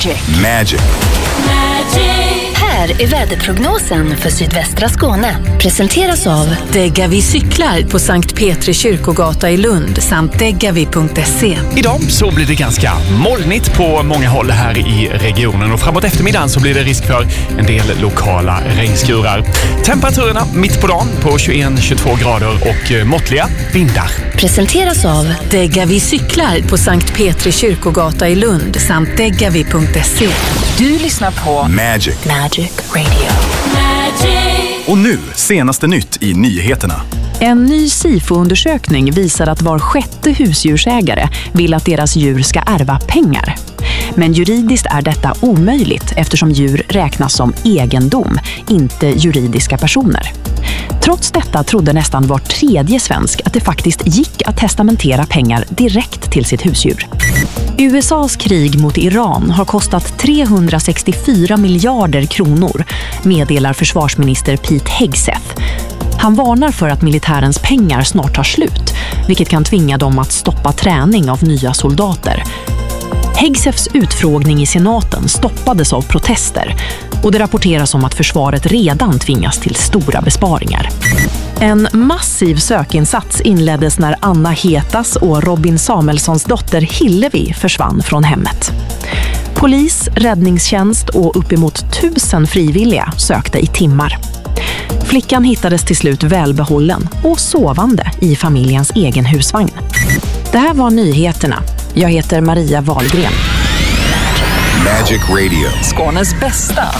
Magic. Här är väderprognosen för sydvästra Skåne. Presenteras av Degavi cyklar på Sankt Petri kyrkogata i Lund samt degavi.se. Idag så blir det ganska molnigt på många håll här i regionen och framåt eftermiddagen så blir det risk för en del lokala regnskurar. Temperaturerna mitt på dagen på 21-22 grader och måttliga vindar. Presenteras av Degavi cyklar på Sankt Petri kyrkogata i Lund samt degavi.se. Du lyssnar på Magic. Radio. Och nu, senaste nytt i nyheterna. En ny SIFO-undersökning visar att var sjätte husdjursägare vill att deras djur ska ärva pengar. Men juridiskt är detta omöjligt eftersom djur räknas som egendom, inte juridiska personer. Trots detta trodde nästan var tredje svensk att det faktiskt gick att testamentera pengar direkt till sitt husdjur. USAs krig mot Iran har kostat 364 miljarder kronor, meddelar försvarsminister Pete Hegseth. Han varnar för att militärens pengar snart tar slut, vilket kan tvinga dem att stoppa träning av nya soldater. Hegseths utfrågning i senaten stoppades av protester och det rapporteras om att försvaret redan tvingas till stora besparingar. En massiv sökinsats inleddes när Anna Hetas och Robin Samuelssons dotter Hillevi försvann från hemmet. Polis, räddningstjänst och uppemot 1000 frivilliga sökte i timmar. Flickan hittades till slut välbehållen och sovande i familjens egen husvagn. Det här var nyheterna. Jag heter Maria Wahlgren. Magic Radio. Skånes bästa